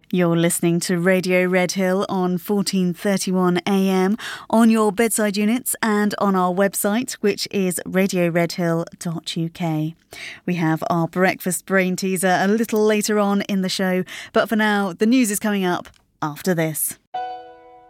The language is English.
You're listening to Radio Redhill on 1431 AM on your bedside units and on our website, which is radioredhill.uk. We have our breakfast brain teaser a little later on in the show, but for now, the news is coming up after this.